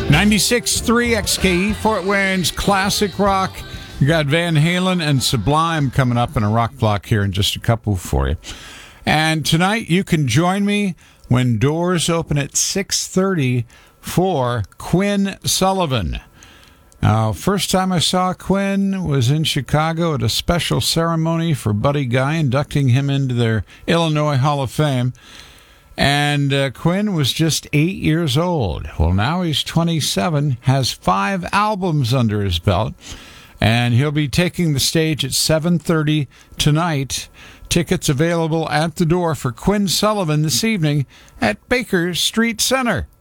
96.3 XKE, Fort Wayne's classic rock. You got Van Halen and Sublime coming up in a rock block here in just a couple for you. And tonight you can join me when doors open at 6:30 for Quinn Sullivan. First time I saw Quinn was in Chicago at a special ceremony for Buddy Guy, inducting him into their Illinois Hall of Fame. And Quinn was just 8 years old. Well, now he's 27, has 5 albums under his belt, and he'll be taking the stage at 7:30 tonight. Tickets available at the door for Quinn Sullivan this evening at Baker Street Center.